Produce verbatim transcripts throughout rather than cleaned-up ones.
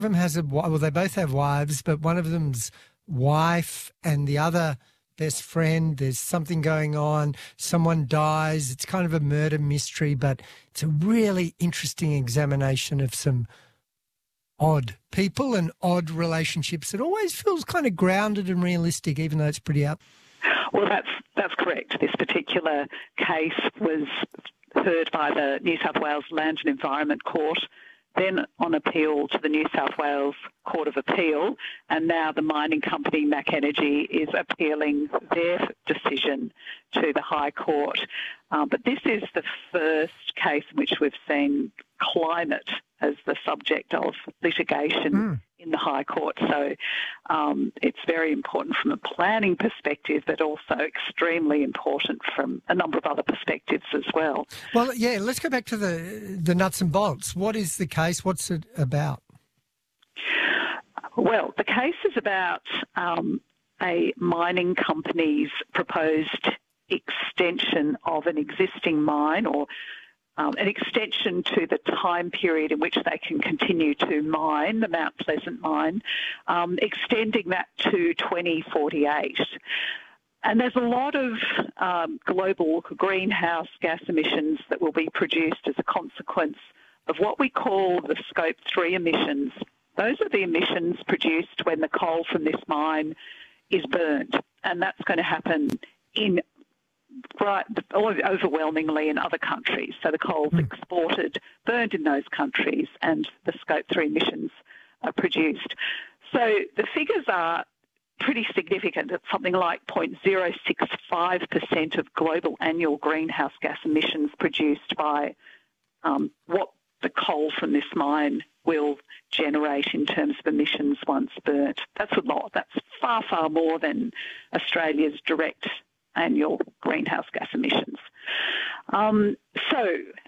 of them has a, well, they both have wives, but one of them's wife and the other best friend, there's something going on, someone dies. It's kind of a murder mystery, but it's a really interesting examination of some odd people and odd relationships. It always feels kind of grounded and realistic, even though it's pretty up. Well, that's that's correct. This particular case was heard by the New South Wales Land and Environment Court, then on appeal to the New South Wales Court of Appeal, and now the mining company Mac Energy is appealing their decision to the High Court. Um, but this is the first case in which we've seen climate as the subject of litigation mm. in the High Court. So um, it's very important from a planning perspective, but also extremely important from a number of other perspectives as well. Well, yeah, let's go back to the the nuts and bolts. What is the case? What's it about? Well, the case is about um, a mining company's proposed extension of an existing mine, or Um, an extension to the time period in which they can continue to mine, the Mount Pleasant mine, um, extending that to twenty forty-eight. And there's a lot of um, global greenhouse gas emissions that will be produced as a consequence of what we call the Scope three emissions. Those are the emissions produced when the coal from this mine is burnt, and that's going to happen in right, overwhelmingly in other countries. So the coal's mm. exported, burned in those countries, and the Scope three emissions are produced. So the figures are pretty significant. It's something like zero point zero six five percent of global annual greenhouse gas emissions produced by um, what the coal from this mine will generate in terms of emissions once burnt. That's a lot. That's far, far more than Australia's direct annual greenhouse gas emissions. Um, so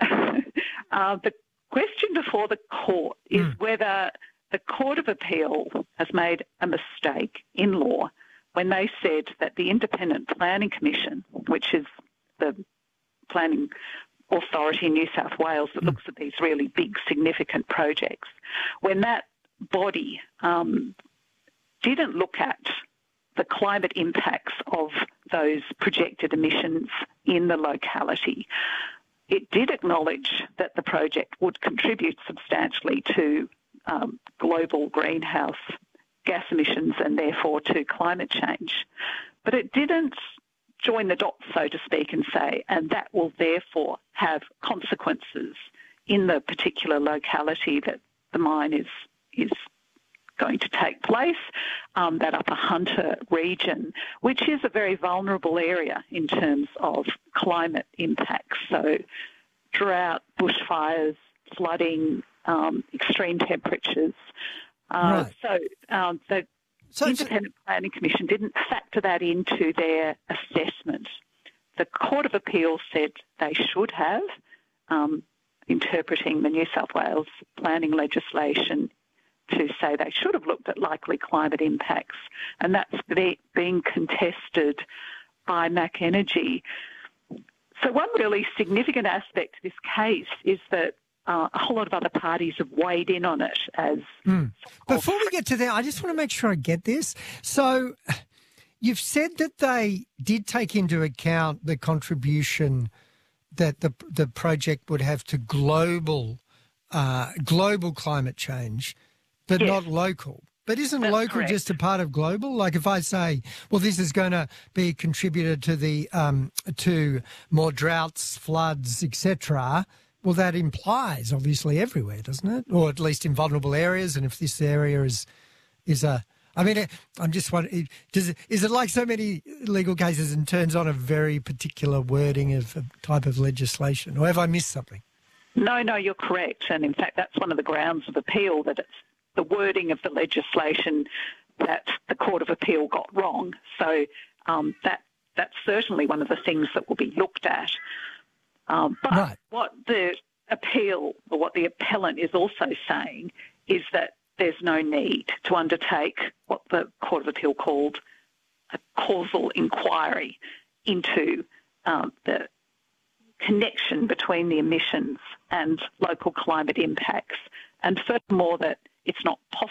uh, the question before the court is mm. whether the Court of Appeal has made a mistake in law when they said that the Independent Planning Commission, which is the planning authority in New South Wales that mm. looks at these really big, significant projects, when that body um, didn't look at the climate impacts of those projected emissions in the locality. It did acknowledge that the project would contribute substantially to um, global greenhouse gas emissions and therefore to climate change. But it didn't join the dots, so to speak, and say, and that will therefore have consequences in the particular locality that the mine is is going to take place, um, that Upper Hunter region, which is a very vulnerable area in terms of climate impacts. So drought, bushfires, flooding, um, extreme temperatures. Uh, right. So um, the so Independent Planning Commission didn't factor that into their assessment. The Court of Appeal said they should have, um, interpreting the New South Wales planning legislation, to say they should have looked at likely climate impacts, and that's be, being contested by Mac Energy. So one really significant aspect of this case is that uh, a whole lot of other parties have weighed in on it. As mm. Before we get to that, I just want to make sure I get this. So you've said that they did take into account the contribution that the the project would have to global uh, global climate change, but yes. not local. But isn't That's local correct. Just a part of global? Like if I say, well, this is going to be a contributor to the um, to more droughts, floods, et cetera. Well, that implies obviously everywhere, doesn't it? Or at least in vulnerable areas. And if this area is is a, I mean, I'm just wondering, does it, is it like so many legal cases and turns on a very particular wording of a type of legislation? Or have I missed something? No, no, you're correct. And in fact, that's one of the grounds of appeal, that it's the wording of the legislation that the Court of Appeal got wrong. So um, that that's certainly one of the things that will be looked at. Um, but right. what the appeal, or what the appellant is also saying, is that there's no need to undertake what the Court of Appeal called a causal inquiry into um, the connection between the emissions and local climate impacts, and furthermore that it's not possible